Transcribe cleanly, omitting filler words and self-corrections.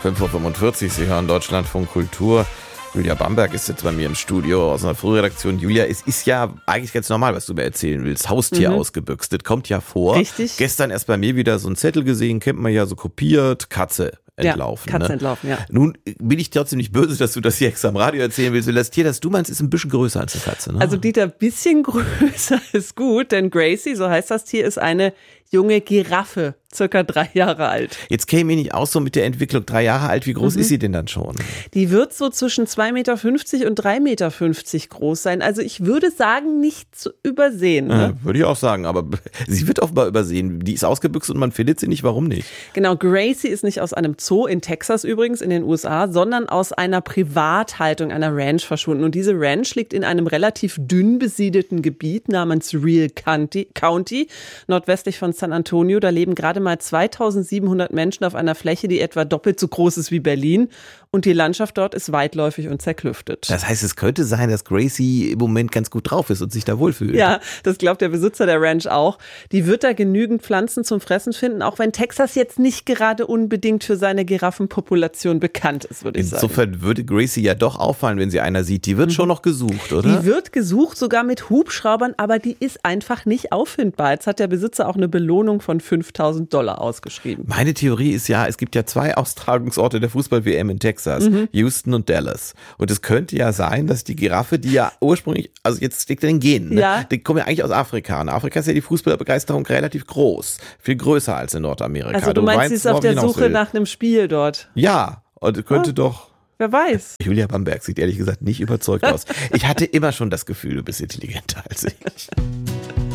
5:45 Uhr, Sie hören Deutschlandfunk Kultur. Julia Bamberg ist jetzt bei mir im Studio aus einer Frühredaktion. Julia, es ist ja eigentlich ganz normal, was du mir erzählen willst. Haustier ausgebüxt, das kommt ja vor. Richtig. Gestern erst bei mir wieder so einen Zettel gesehen, kennt man ja, so kopiert, Katze entlaufen. Ja, Katze entlaufen, ja. Nun bin ich trotzdem nicht böse, dass du das hier extra am Radio erzählen willst. Das Tier, das du meinst, ist ein bisschen größer als eine Katze, ne? Also Dieter, ein bisschen größer ist gut, denn Gracie, so heißt das Tier, ist eine junge Giraffe, circa 3 Jahre alt. Jetzt käme ich nicht aus so mit der Entwicklung, 3 Jahre alt, wie groß ist sie denn dann schon? Die wird so zwischen 2,50 Meter und 3,50 Meter groß sein. Also ich würde sagen, nicht zu übersehen. Ne? Ja, würde ich auch sagen, aber sie wird offenbar übersehen. Die ist ausgebüxt und man findet sie nicht, warum nicht? Genau, Gracie ist nicht aus einem Zoo, in Texas übrigens, in den USA, sondern aus einer Privathaltung, einer Ranch verschwunden. Und diese Ranch liegt in einem relativ dünn besiedelten Gebiet namens Real County, nordwestlich von San Antonio. Da leben gerade mal 2700 Menschen auf einer Fläche, die etwa doppelt so groß ist wie Berlin. Und die Landschaft dort ist weitläufig und zerklüftet. Das heißt, es könnte sein, dass Gracie im Moment ganz gut drauf ist und sich da wohlfühlt. Ja, das glaubt der Besitzer der Ranch auch. Die wird da genügend Pflanzen zum Fressen finden, auch wenn Texas jetzt nicht gerade unbedingt für seine Giraffenpopulation bekannt ist, würde ich sagen. Insofern würde Gracie ja doch auffallen, wenn sie einer sieht. Die wird schon noch gesucht, oder? Die wird gesucht, sogar mit Hubschraubern, aber die ist einfach nicht auffindbar. Jetzt hat der Besitzer auch eine Belohnung von $5.000 ausgeschrieben. Meine Theorie ist ja, es gibt ja 2 Austragungsorte der Fußball-WM in Texas, Houston und Dallas. Und es könnte ja sein, dass die Giraffe, die ja ursprünglich, also jetzt steckt in den Genen, ne? Ja. Die kommen ja eigentlich aus Afrika. In Afrika ist ja die Fußballbegeisterung relativ groß. Viel größer als in Nordamerika. Also du meinst, sie ist auf der Suche nach einem Spiel dort? Ja, und könnte doch... Wer weiß. Julia Bamberg sieht ehrlich gesagt nicht überzeugt aus. Ich hatte immer schon das Gefühl, du bist intelligenter als ich.